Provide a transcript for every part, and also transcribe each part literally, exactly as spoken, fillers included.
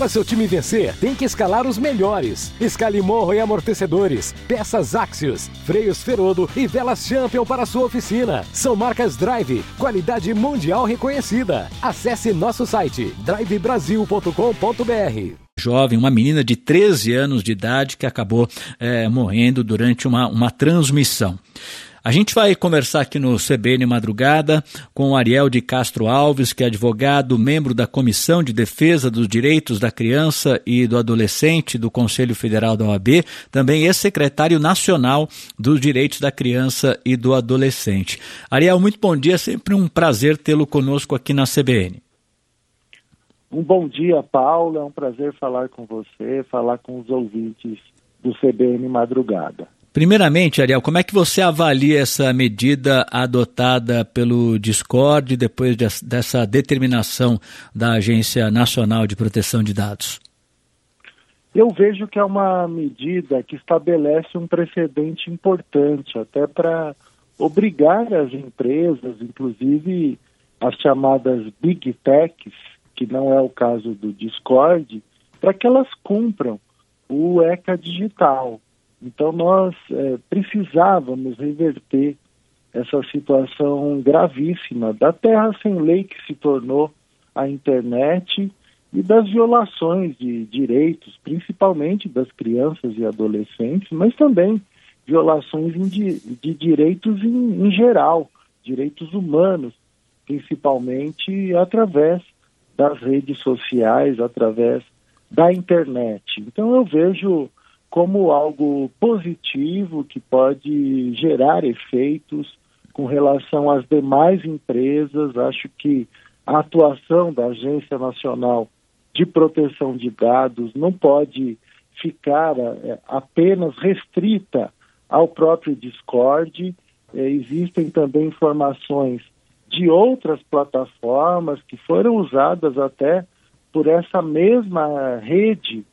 Para seu time vencer, tem que escalar os melhores. Escale morro e amortecedores, peças Axios, freios Ferodo e velas Champion para sua oficina. São marcas Drive, qualidade mundial reconhecida. Acesse nosso site drive brasil ponto com ponto b r. Jovem, uma menina de treze anos de idade que acabou é, morrendo durante uma, uma transmissão. A gente vai conversar aqui no C B N Madrugada com o Ariel de Castro Alves, que é advogado, membro da Comissão de Defesa dos Direitos da Criança e do Adolescente do Conselho Federal da O A B, também ex-secretário nacional dos Direitos da Criança e do Adolescente. Ariel, muito bom dia, sempre um prazer tê-lo conosco aqui na C B N. Um bom dia, Paulo, é um prazer falar com você, falar com os ouvintes do C B N Madrugada. Primeiramente, Ariel, como é que você avalia essa medida adotada pelo Discord depois de, dessa determinação da Agência Nacional de Proteção de Dados? Eu vejo que é uma medida que estabelece um precedente importante, até para obrigar as empresas, inclusive as chamadas Big Techs, que não é o caso do Discord, para que elas cumpram o ECA digital. Então nós é, precisávamos reverter essa situação gravíssima da terra sem lei que se tornou a internet e das violações de direitos, principalmente das crianças e adolescentes, mas também violações de, de direitos em, em geral, direitos humanos, principalmente através das redes sociais, através da internet. Então eu vejo como algo positivo que pode gerar efeitos com relação às demais empresas. Acho que a atuação da Agência Nacional de Proteção de Dados não pode ficar é, apenas restrita ao próprio Discord. É, existem também informações de outras plataformas que foram usadas até por essa mesma rede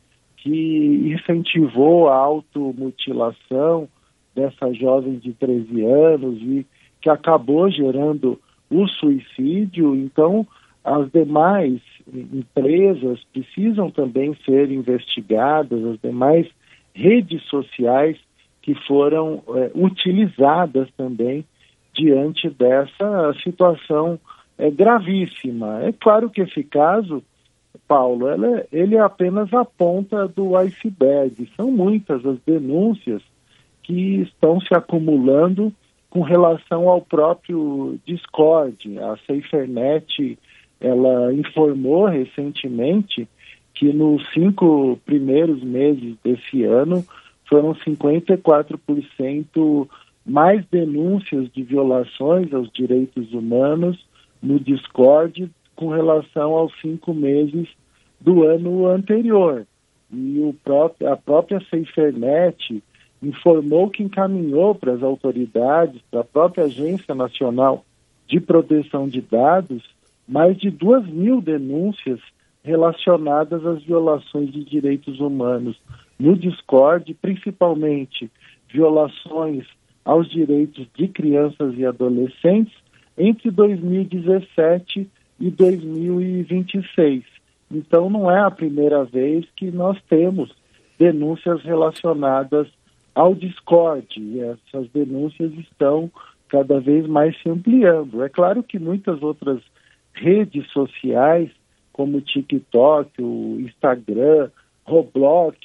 que incentivou a automutilação dessa jovem de treze anos e que acabou gerando o suicídio. Então, as demais empresas precisam também ser investigadas, as demais redes sociais que foram é, utilizadas também diante dessa situação é, gravíssima. É claro que esse caso, Paulo, ela, ele é apenas a ponta do iceberg. São muitas as denúncias que estão se acumulando com relação ao próprio Discord. A SaferNet, ela informou recentemente que nos cinco primeiros meses desse ano foram cinquenta e quatro por cento mais denúncias de violações aos direitos humanos no Discord com relação aos cinco meses do ano anterior. E o próprio, a própria SaferNet informou que encaminhou para as autoridades, para a própria Agência Nacional de Proteção de Dados, mais de duas mil denúncias relacionadas às violações de direitos humanos no Discord, principalmente violações aos direitos de crianças e adolescentes entre dois mil e dezessete e dois mil e vinte e seis. Então não é a primeira vez que nós temos denúncias relacionadas ao Discord, e essas denúncias estão cada vez mais se ampliando. É claro que muitas outras redes sociais, como o TikTok, o Instagram, Roblox,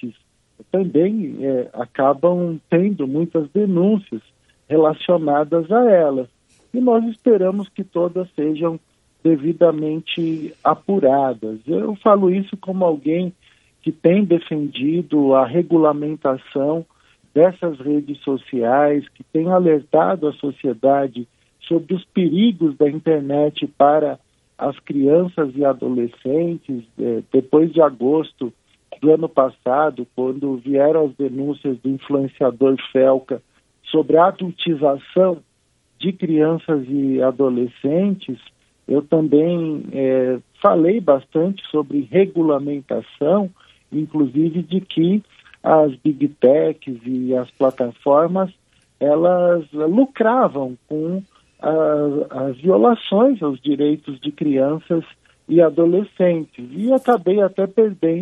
também é, acabam tendo muitas denúncias relacionadas a elas. E nós esperamos que todas sejam devidamente apuradas. Eu falo isso como alguém que tem defendido a regulamentação dessas redes sociais, que tem alertado a sociedade sobre os perigos da internet para as crianças e adolescentes. É, depois de agosto do ano passado, quando vieram as denúncias do influenciador Felca sobre a adultização de crianças e adolescentes, eu também é, falei bastante sobre regulamentação, inclusive de que as Big Techs e as plataformas, elas lucravam com a, as violações aos direitos de crianças e adolescentes. E acabei até perdendo